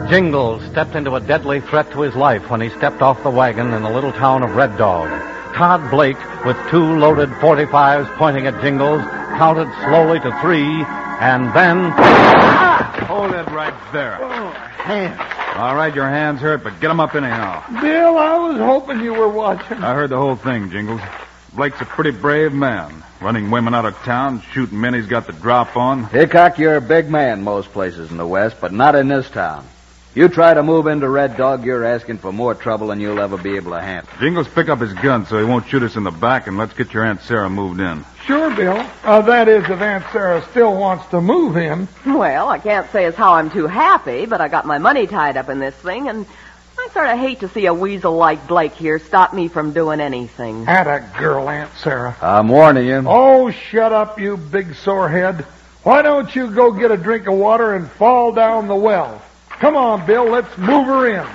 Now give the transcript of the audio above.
Jingles stepped into a deadly threat to his life when he stepped off the wagon in the little town of Red Dog. Todd Blake, with 2 loaded .45s pointing at Jingles, counted slowly to 3, and then... Hold it right there. Oh, hands. All right, your hands hurt, but get them up anyhow. Bill, I was hoping you were watching. I heard the whole thing, Jingles. Blake's a pretty brave man. Running women out of town, shooting men he's got the drop on. Hickok, you're a big man most places in the West, but not in this town. You try to move into Red Dog, you're asking for more trouble than you'll ever be able to handle. Jingles, pick up his gun so he won't shoot us in the back, and let's get your Aunt Sarah moved in. Sure, Bill. That is, if Aunt Sarah still wants to move in. Well, I can't say as how I'm too happy, but I got my money tied up in this thing, and I sort of hate to see a weasel like Blake here stop me from doing anything. Atta girl, Aunt Sarah. I'm warning you. Oh, shut up, you big sorehead. Why don't you go get a drink of water and fall down the well? Come on, Bill, let's move her in.